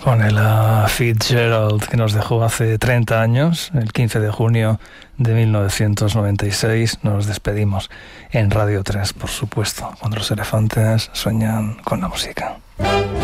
Con Ella Fitzgerald, que nos dejó hace 30 años, el 15 de junio de 1996, nos despedimos en Radio 3, por supuesto, cuando los elefantes sueñan con la música.